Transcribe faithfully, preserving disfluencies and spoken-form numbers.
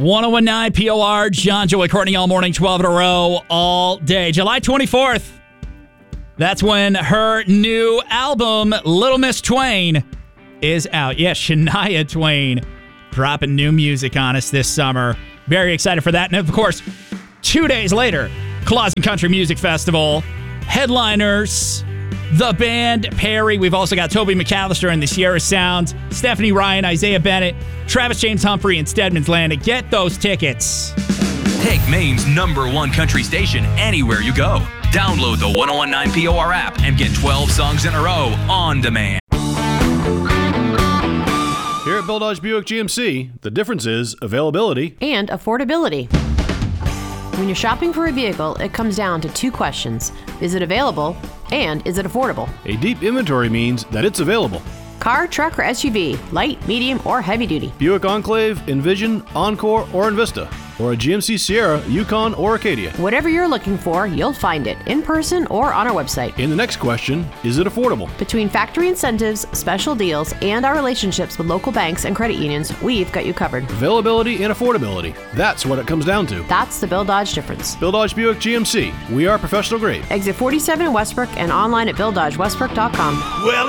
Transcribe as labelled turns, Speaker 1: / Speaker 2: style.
Speaker 1: one oh one point nine P O R, John, Joey, Courtney, all morning, twelve in a row, all day. July twenty-fourth, that's when her new album, Little Miss Twain, is out. Yes, Shania Twain dropping new music on us this summer. Very excited for that. And of course, two days later, Clausen Country Music Festival, headliners, the band Perry. We've also got Toby McAllister and the Sierra Sound, Stephanie Ryan, Isaiah Bennett, Travis James Humphrey, and Stedman's Land. Get those tickets.
Speaker 2: Take Maine's number one country station anywhere you go. Download the one oh one point nine P O R app and get twelve songs in a row on demand.
Speaker 3: Here at Bill Dodge Buick G M C, the difference is availability
Speaker 4: and affordability. When you're shopping for a vehicle, it comes down to two questions. Is it available? And is it affordable?
Speaker 3: A deep inventory means that it's available.
Speaker 4: Car, truck, or S U V, light, medium, or heavy duty.
Speaker 3: Buick Enclave, Envision, Encore, or Envista. Or a G M C Sierra, Yukon, or Acadia.
Speaker 4: Whatever you're looking for, you'll find it in person or on our website.
Speaker 3: In the next question, is it affordable?
Speaker 4: Between factory incentives, special deals, and our relationships with local banks and credit unions, we've got you covered.
Speaker 3: Availability and affordability. That's what it comes down to.
Speaker 4: That's the Bill Dodge difference.
Speaker 3: Bill Dodge Buick G M C. We are professional grade.
Speaker 4: Exit forty-seven in Westbrook and online at bill dodge westbrook dot com.
Speaker 5: Well,